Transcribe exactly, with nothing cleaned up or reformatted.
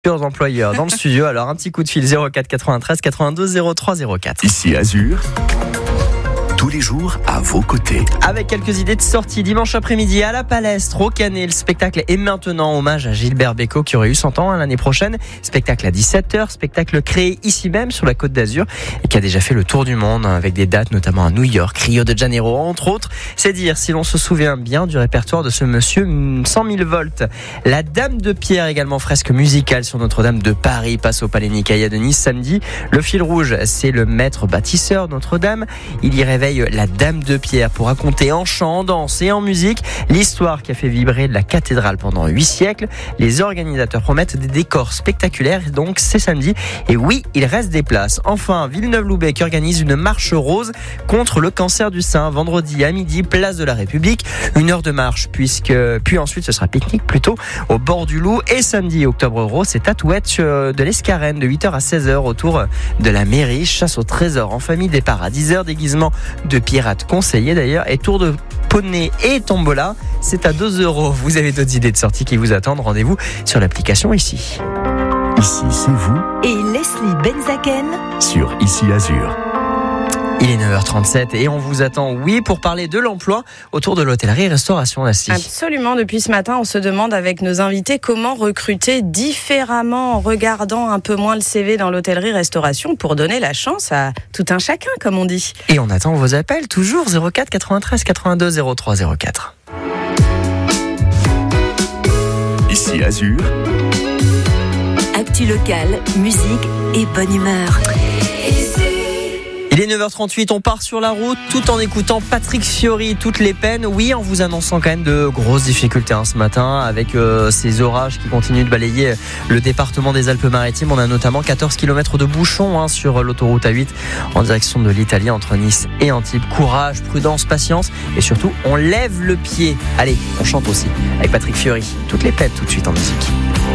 Plusieurs employeurs dans le studio, alors un petit coup de fil zéro quatre quatre-vingt-treize quatre-vingt-deux zéro trois zéro quatre. Ici Azur, tous les jours à vos côtés. Avec quelques idées de sortie dimanche après-midi à la Palestre, au Canet. Le spectacle est maintenant hommage à Gilbert Bécaud qui aurait eu cent ans hein, l'année prochaine. Spectacle à dix-sept heures, spectacle créé ici même sur la Côte d'Azur et qui a déjà fait le tour du monde hein, avec des dates notamment à New York, Rio de Janeiro entre autres. C'est dire si l'on se souvient bien du répertoire de ce monsieur cent mille volts. La Dame de Pierre également, fresque musicale sur Notre-Dame de Paris, passe au Palais Nicaïa de Nice samedi. Le fil rouge, c'est le maître bâtisseur Notre-Dame. Il y réveille la Dame de Pierre pour raconter en chant, en danse et en musique l'histoire qui a fait vibrer la cathédrale pendant huit siècles. Les organisateurs promettent des décors spectaculaires, donc c'est samedi. Et oui, il reste des places. Enfin, Villeneuve-Loubet qui organise une marche rose contre le cancer du sein vendredi à midi, place de la République. Une heure de marche, puisque puis ensuite ce sera pique-nique plutôt au bord du Loup. Et samedi, octobre rose, c'est Tatouette de l'Escarène de huit heures à seize heures autour de la mairie. Chasse au trésor en famille, départ à dix heures, déguisement de pirates conseillés d'ailleurs, et tour de poney et tombola, c'est à deux euros. Vous avez d'autres idées de sortie qui vous attendent, rendez-vous sur l'application ici. Ici, c'est vous. Et Leslie Benzaken Sur Ici Azur. Il est neuf heures trente-sept et on vous attend, oui, pour parler de l'emploi autour de l'hôtellerie et restauration, Nassi. Absolument. Depuis ce matin, on se demande avec nos invités comment recruter différemment en regardant un peu moins le C V dans l'hôtellerie-restauration pour donner la chance à tout un chacun, comme on dit. Et on attend vos appels, toujours zéro quatre quatre-vingt-treize quatre-vingt-deux zéro trois zéro quatre. Ici Azur. Actu locale, musique et bonne humeur. Il est neuf heures trente-huit, on part sur la route tout en écoutant Patrick Fiori, toutes les peines. Oui, en vous annonçant quand même de grosses difficultés hein, ce matin avec euh, ces orages qui continuent de balayer le département des Alpes-Maritimes. On a notamment quatorze kilomètres de bouchons hein, sur l'autoroute A huit en direction de l'Italie entre Nice et Antibes. Courage, prudence, patience et surtout on lève le pied. Allez, on chante aussi avec Patrick Fiori. Toutes les peines tout de suite en musique.